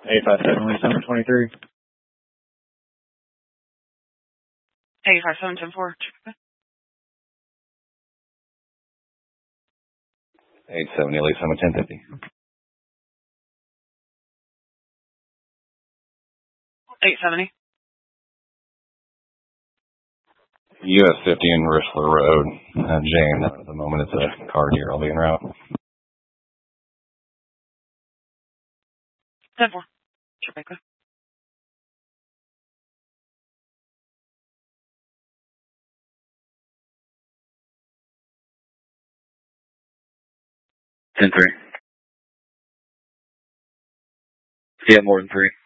857 Lee Summit 23. 857 10-4. 870 Lee Summit 1050. 870. US 50 in Rissler Road. Jane, at the moment it's a car here. I'll be en route. 10-4. Jamaica. Ten three. Yeah, more than 3.